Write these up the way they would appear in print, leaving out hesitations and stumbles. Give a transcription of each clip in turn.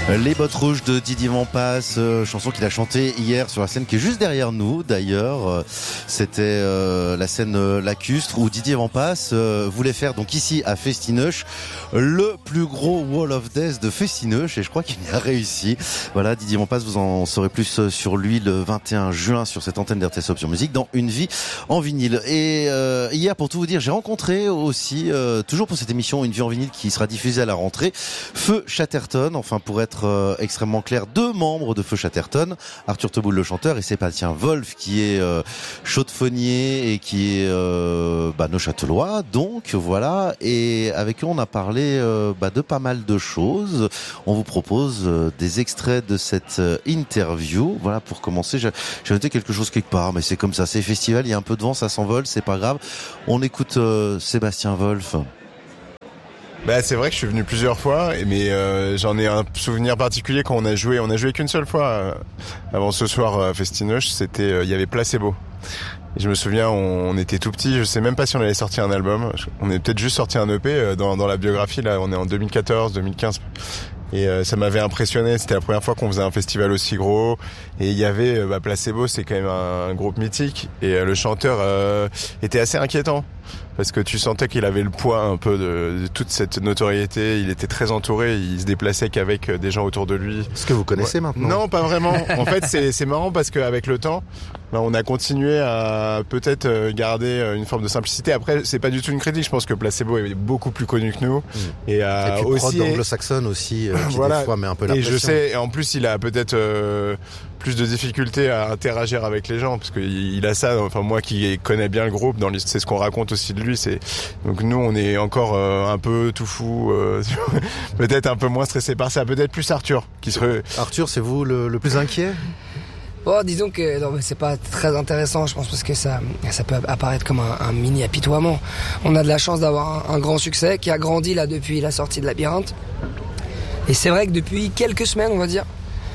Les bottes rouges de Didier Vampas, chanson qu'il a chantée hier sur la scène qui est juste derrière nous d'ailleurs. C'était la scène lacustre où Didier Vampas voulait faire donc ici à Festineuch le plus gros Wall of Death de Festineuch et je crois qu'il y a réussi. Voilà, Didier Vampas, vous en saurez plus sur lui le 21 juin sur cette antenne d'RTS Option Musique dans Une vie en vinyle. Et hier, pour tout vous dire, j'ai rencontré aussi, toujours pour cette émission Une vie en vinyle qui sera diffusée à la rentrée, Feu Chatterton, enfin pour être extrêmement clair, deux membres de Feu Chatterton, Arthur Teboul le chanteur et Sébastien Wolf qui est chaudefonnier et qui est neuchâtelois, donc voilà, et avec eux on a parlé de pas mal de choses. On vous propose des extraits de cette interview. Voilà, pour commencer, j'ai noté quelque chose quelque part, mais c'est comme ça, c'est festival, il y a un peu de vent, ça s'envole, c'est pas grave. On écoute Sébastien Wolf. C'est vrai que je suis venu plusieurs fois, mais j'en ai un souvenir particulier quand on a joué qu'une seule fois avant ce soir à Festineuch, c'était il y avait Placebo. Et je me souviens, on était tout petits, je sais même pas si on allait sortir un album, on est peut-être juste sorti un EP dans la biographie, là on est en 2014, 2015. Et ça m'avait impressionné, c'était la première fois qu'on faisait un festival aussi gros. Et il y avait Placebo, c'est quand même un groupe mythique. Et le chanteur était assez inquiétant, parce que tu sentais qu'il avait le poids un peu de toute cette notoriété. Il était très entouré, il se déplaçait qu'avec des gens autour de lui. Ce que vous connaissez maintenant? Non, pas vraiment. En fait, c'est marrant parce qu'avec le temps, on a continué à peut-être garder une forme de simplicité. Après, c'est pas du tout une critique. Je pense que Placebo est beaucoup plus connu que nous. Et puis aussi prod anglo-saxonne aussi, qui voilà. des fois met un peu la pression. Et je sais, et en plus, il a peut-être plus de difficultés à interagir avec les gens, parce qu'il a ça. Enfin, moi qui connais bien le groupe, c'est ce qu'on raconte aussi de lui. Donc nous, on est encore un peu tout fou, peut-être un peu moins stressé par ça. Peut-être plus Arthur qui serait. Arthur, c'est vous le plus inquiet? Bon, disons que c'est pas très intéressant, je pense, parce que ça peut apparaître comme un mini apitoiement. On a de la chance d'avoir un grand succès qui a grandi là depuis la sortie de Labyrinthe. Et c'est vrai que depuis quelques semaines, on va dire,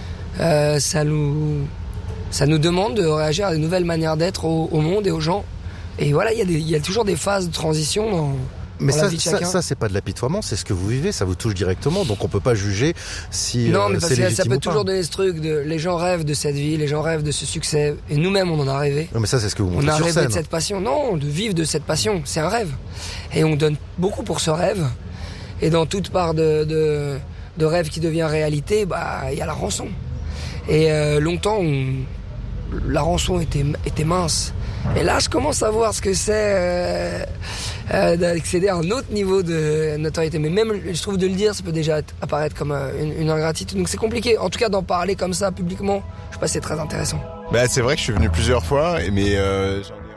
ça nous demande de réagir à de nouvelles manières d'être au monde et aux gens. Et voilà, il y a toujours des phases de transition dans la vie de chacun. Ça, c'est pas de l'apitoiement, c'est ce que vous vivez, ça vous touche directement, donc on peut pas juger si non, mais c'est légitime ou pas. Ça peut toujours donner ce truc les gens rêvent de cette vie, les gens rêvent de ce succès, et nous-mêmes on en a rêvé. Non, mais ça c'est ce que vous montrez sur scène. On a rêvé de cette passion, non, de vivre de cette passion, c'est un rêve. Et on donne beaucoup pour ce rêve, et dans toute part de rêve qui devient réalité, il y a la rançon. Et longtemps, la rançon était mince. Et là, je commence à voir ce que c'est d'accéder à un autre niveau de notoriété. Mais même, je trouve, de le dire, ça peut déjà apparaître comme une ingratitude. Donc c'est compliqué. En tout cas, d'en parler comme ça, publiquement, je sais pas, c'est très intéressant. C'est vrai que je suis venu plusieurs fois, mais j'en ai